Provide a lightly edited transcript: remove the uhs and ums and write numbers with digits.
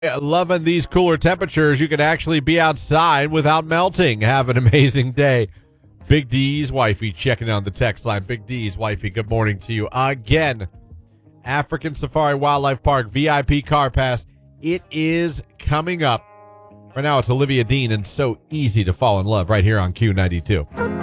Loving these cooler temperatures. You can actually be outside without melting. Have an amazing day. Big D's wifey checking on the text line. Big D's wifey, good morning to you. Again, African Safari Wildlife Park VIP car pass. It is coming up. Right now it's Olivia Dean and So Easy to Fall in Love right here on Q92.